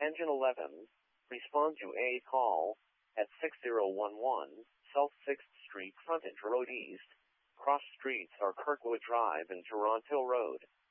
Engine 11, respond to a call at 6011 South 6th Street, frontage Road East. Cross streets are Kirkwood Drive and Toronto Road.